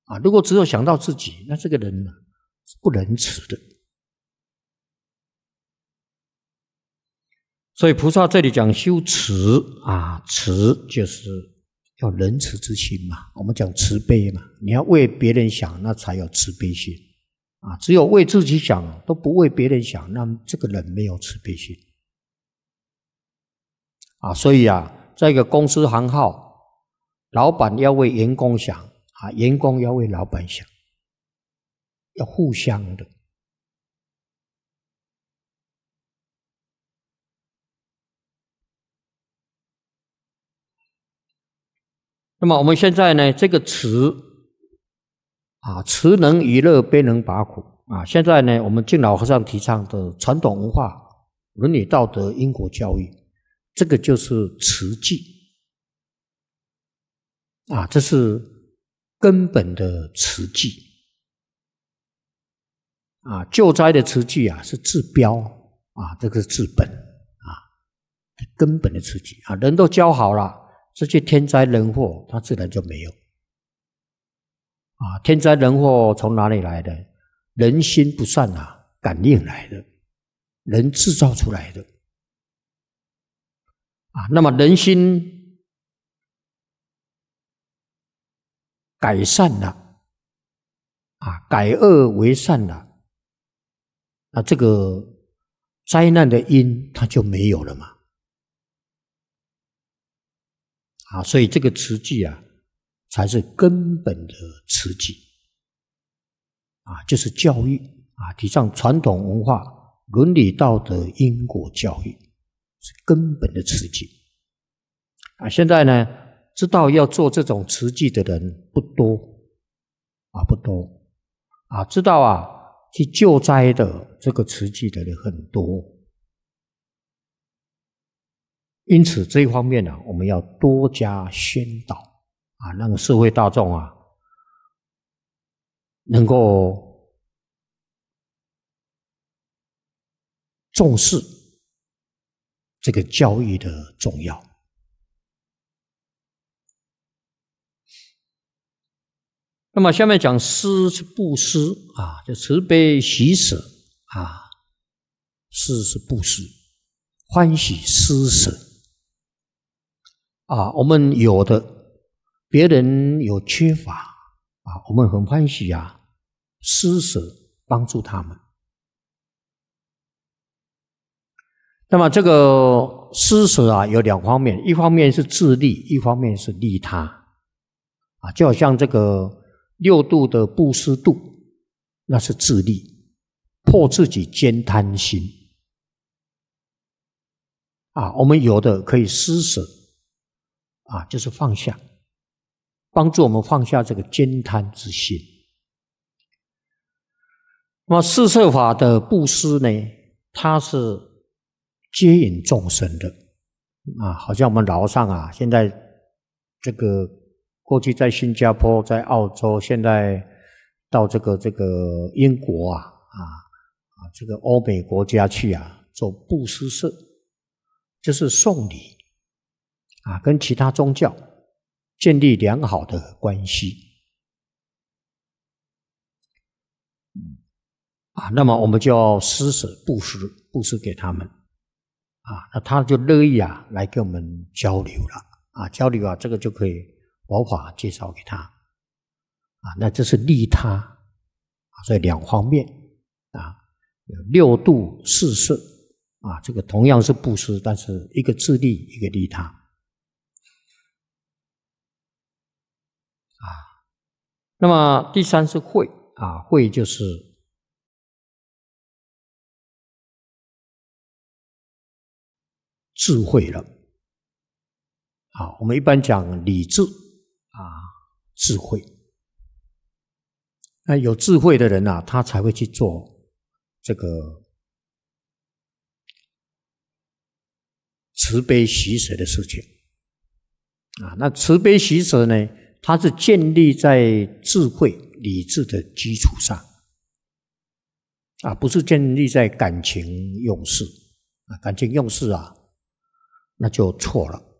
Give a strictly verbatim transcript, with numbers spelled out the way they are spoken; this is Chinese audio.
啊，如果只有想到自己，那这个人呢是不仁慈的。所以菩萨这里讲修慈啊，慈就是要仁慈之心嘛。我们讲慈悲嘛，你要为别人想，那才有慈悲心啊。只有为自己想，都不为别人想，那这个人没有慈悲心啊。所以啊，在一个公司行号，老板要为员工想啊，员工要为老板想，要互相的。那么我们现在呢，这个慈啊，慈能娱乐，悲能拔苦啊。现在呢，我们敬老和尚提倡的传统文化、伦理道德、因果教育，这个就是慈济啊，这是根本的慈济啊。救灾的慈济啊，是治标啊，这个是治本啊，根本的慈济啊，人都教好了。这些天灾人祸，它自然就没有啊！天灾人祸从哪里来的？人心不善啊，感应来的，人制造出来的啊。那么人心改善了啊，改恶为善了，那这个灾难的因它就没有了嘛。啊，所以这个慈济啊，才是根本的慈济啊，就是教育啊，提倡传统文化、伦理道德、因果教育，是根本的慈济啊。现在呢，知道要做这种慈济的人不多啊，不多啊，知道啊去救灾的这个慈济的人很多。因此这一方面呢、啊，我们要多加宣导啊，让社会大众啊能够重视这个教育的重要。那么下面讲施是布施啊，就慈悲喜舍啊，施是布施，欢喜施舍。啊，我们有的，别人有缺乏啊，我们很欢喜啊，施舍帮助他们。那么这个施舍啊，有两方面，一方面是自利，一方面是利他啊，就好像这个六度的布施度，那是自利，破自己兼贪心啊。我们有的可以施舍。啊，就是放下，帮助我们放下这个兼贪之心。那么四摄法的布施呢，它是接引众生的啊，好像我们老上啊，现在这个过去在新加坡、在澳洲，现在到这个这个英国啊啊啊这个欧美国家去啊，做布施社，就是送礼。啊，跟其他宗教建立良好的关系啊，那么我们就要施舍布施，布施给他们啊，那他就乐意啊来跟我们交流了啊，交流啊，这个就可以佛法介绍给他啊，那这是利他啊，所以两方面啊，六度四摄啊，这个同样是布施，但是一个自利，一个利他。啊，那么第三是慧啊，慧就是智慧了。啊，我们一般讲理智啊，智慧。那有智慧的人啊，他才会去做这个慈悲喜舍的事情啊。那慈悲喜舍呢？它是建立在智慧、理智的基础上，啊，不是建立在感情用事啊，感情用事啊，那就错了。